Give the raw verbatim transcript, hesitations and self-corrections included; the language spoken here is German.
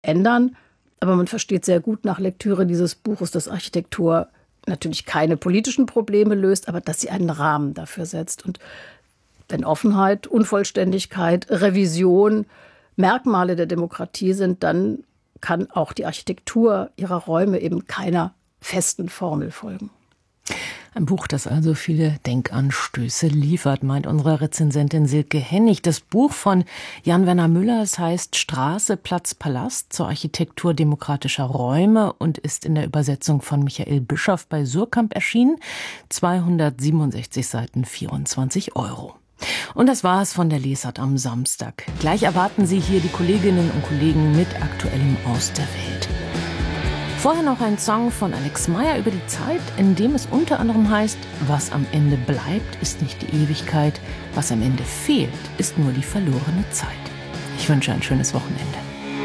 ändern. Aber man versteht sehr gut nach Lektüre dieses Buches, dass Architektur natürlich keine politischen Probleme löst, aber dass sie einen Rahmen dafür setzt. Und wenn Offenheit, Unvollständigkeit, Revision Merkmale der Demokratie sind, dann kann auch die Architektur ihrer Räume eben keiner festen Formel folgen. Ein Buch, das also viele Denkanstöße liefert, meint unsere Rezensentin Silke Hennig. Das Buch von Jan-Werner Müller, es heißt Straße, Platz, Palast zur Architektur demokratischer Räume und ist in der Übersetzung von Michael Bischoff bei Suhrkamp erschienen. zweihundertsiebenundsechzig Seiten, vierundzwanzig Euro. Und das war es von der Lesart am Samstag. Gleich erwarten Sie hier die Kolleginnen und Kollegen mit Aktuellem aus der Welt. Vorher noch ein Song von Alex Meyer über die Zeit, in dem es unter anderem heißt, was am Ende bleibt, ist nicht die Ewigkeit, was am Ende fehlt, ist nur die verlorene Zeit. Ich wünsche ein schönes Wochenende.